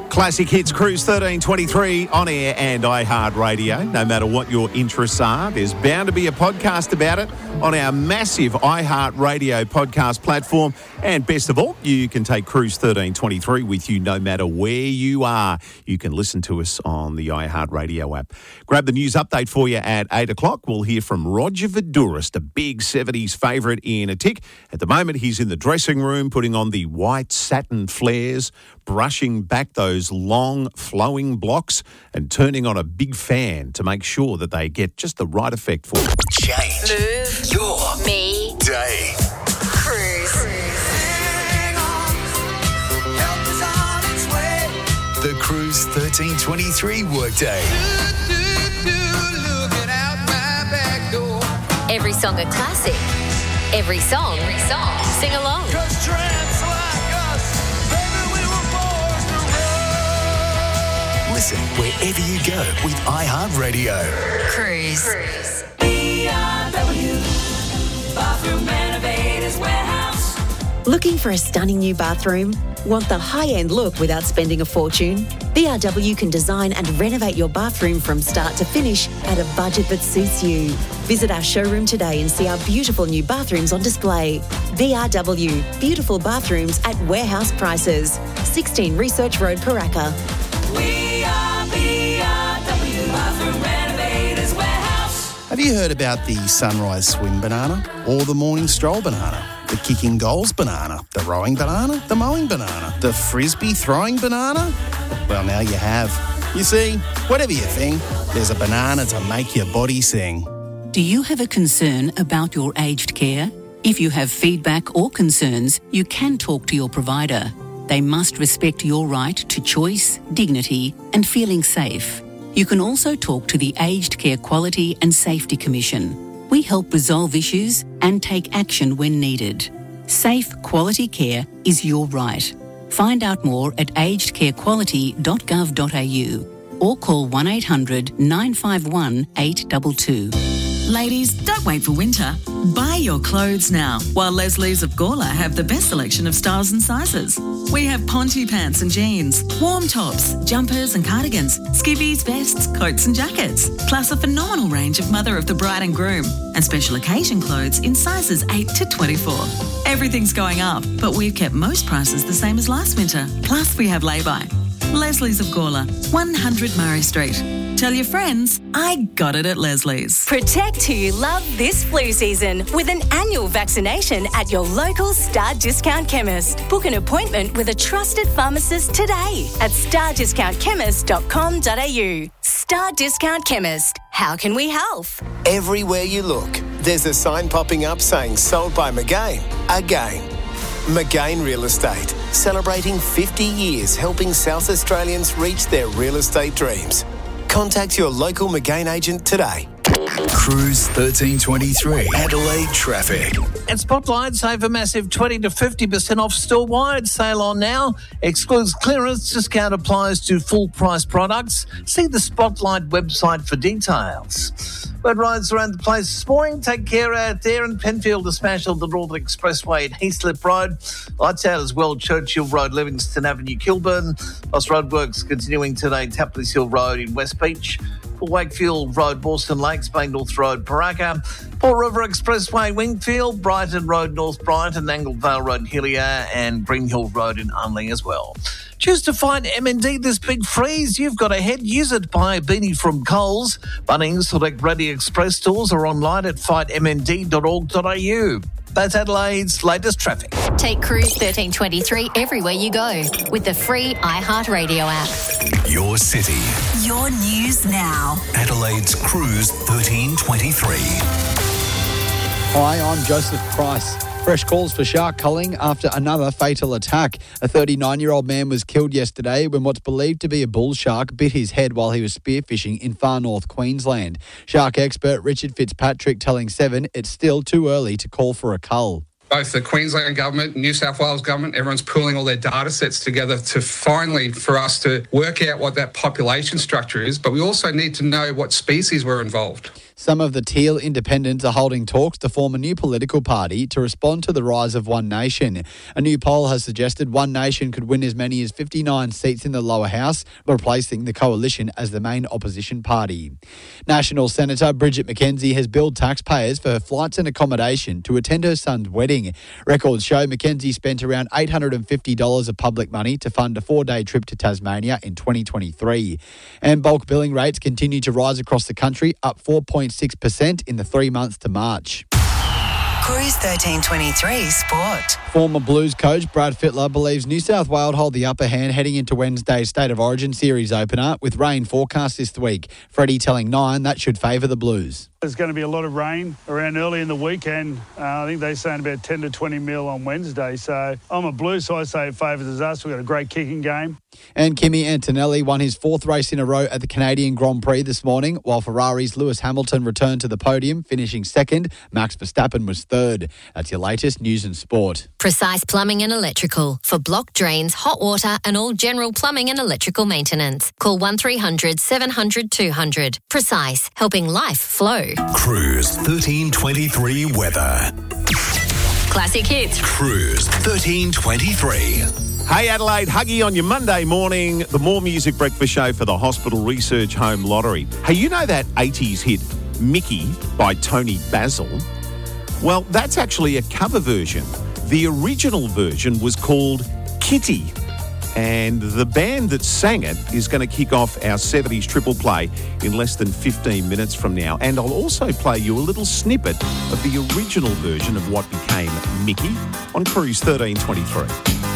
Classic Hits Cruise 1323 on air and iHeartRadio. No matter what your interests are, there's bound to be a podcast about it on our massive iHeartRadio podcast platform. And best of all, you can take Cruise 1323 with you no matter where you are. You can listen to us on the iHeartRadio app. Grab the news update for you at 8 o'clock. We'll hear from Roger Voudouris, a big 70s favourite in a tick. At the moment, he's in the dressing room putting on the white satin flares, brushing back those long flowing blocks and turning on a big fan to make sure that they get just the right effect for it. Change Move your me day. Cruise. The Cruise 1323 workday. Every song a classic. Every song. Sing along. Listen wherever you go with iHeartRadio. Cruise. Bathroom Renovators Warehouse. Looking for a stunning new bathroom? Want the high-end look without spending a fortune? BRW can design and renovate your bathroom from start to finish at a budget that suits you. Visit our showroom today and see our beautiful new bathrooms on display. BRW, beautiful bathrooms at warehouse prices. 16 Research Road, Paraka. We are BRW Bathroom Renovators Warehouse. Have you heard about the sunrise swim banana or the morning stroll banana? The kicking goals banana, the rowing banana, the mowing banana, the frisbee throwing banana? Well, now you have. You see, whatever you think, there's a banana to make your body sing. Do you have a concern about your aged care? If you have feedback or concerns, you can talk to your provider. They must respect your right to choice, dignity, and feeling safe. You can also talk to the Aged Care Quality and Safety Commission. We help resolve issues and take action when needed. Safe, quality care is your right. Find out more at agedcarequality.gov.au or call 1800 951 822. Ladies, don't wait for winter. Buy your clothes now, while Leslie's of Gawler have the best selection of styles and sizes. We have ponte pants and jeans, warm tops, jumpers and cardigans, skivvies, vests, coats and jackets, plus a phenomenal range of mother of the bride and groom and special occasion clothes in sizes 8 to 24. Everything's going up, but we've kept most prices the same as last winter. Plus, we have lay-by. Leslie's of Gawler, 100 Murray Street. Tell your friends, I got it at Leslie's. Protect who you love this flu season with an annual vaccination at your local Star Discount Chemist. Book an appointment with a trusted pharmacist today at stardiscountchemist.com.au. Star Discount Chemist. How can we help? Everywhere you look, there's a sign popping up saying sold by McGain again. McGain Real Estate, celebrating 50 years helping South Australians reach their real estate dreams. Contact your local McGain agent today. Cruise 1323 Adelaide traffic. At Spotlight, save a massive 20 to 50% off store-wide. Sale on now. Excludes clearance. Discount applies to full-price products. See the Spotlight website for details. Road rides around the place this morning. Take care out there in Penfield to smash on the Northern Expressway at Heathslip Road. Lights out as well, Churchill Road, Livingston Avenue, Kilburn. Lost roadworks continuing today, Tapless Hill Road in West Beach. Wakefield Road, Boston Lakes, Bay North Road, Paraka. Port River Expressway, Wingfield, Brighton Road, North Brighton, Anglevale Road, Hillier, and Green Hill Road in Unley as well. Choose to find MND this big freeze. You've got ahead. Use it. Buy a beanie from Coles. Bunnings, select Ready Express stores or online at fightmnd.org.au. That's Adelaide's latest traffic. Take Cruise 1323 everywhere you go with the free iHeartRadio app. Your city. Your news now. Adelaide's Cruise 1323. Hi, I'm Joseph Price. Fresh calls for shark culling after another fatal attack. A 39-year-old man was killed yesterday when what's believed to be a bull shark bit his head while he was spearfishing in far north Queensland. Shark expert Richard Fitzpatrick telling Seven it's still too early to call for a cull. Both the Queensland government, New South Wales government, everyone's pooling all their data sets together to finally, for us to work out what that population structure is. But we also need to know what species were involved. Some of the Teal independents are holding talks to form a new political party to respond to the rise of One Nation. A new poll has suggested One Nation could win as many as 59 seats in the lower house, replacing the coalition as the main opposition party. National Senator Bridget McKenzie has billed taxpayers for her flights and accommodation to attend her son's wedding. Records show McKenzie spent around $850 of public money to fund a 4-day trip to Tasmania in 2023. And bulk billing rates continue to rise across the country, up 4.6% in the 3 months to March. Cruise 1323 Sport. Former Blues coach Brad Fittler believes New South Wales hold the upper hand heading into Wednesday's State of Origin series opener, with rain forecast this week. Freddie telling Nine that should favour the Blues. There's going to be a lot of rain around early in the weekend. I think they're saying about 10 to 20 mil on Wednesday. So I'm a Blues, so I say it favours us. We've got a great kicking game. And Kimi Antonelli won his 4th race in a row at the Canadian Grand Prix this morning, while Ferrari's Lewis Hamilton returned to the podium, finishing 2nd. Max Verstappen was 3rd. That's your latest news and sport. Precise Plumbing and Electrical for block drains, hot water and all general plumbing and electrical maintenance. Call 1300 700 200. Precise, helping life flow. Cruise 1323 weather. Classic hits. Cruise 1323. Hey Adelaide, Huggy on your Monday morning, the More Music Breakfast Show for the Hospital Research Home Lottery. Hey, you know that 80s hit Mickey by Tony Basil? Well, that's actually a cover version. The original version was called Kitty. And the band that sang it is going to kick off our 70s triple play in less than 15 minutes from now. And I'll also play you a little snippet of the original version of what became Mickey on Cruise 1323.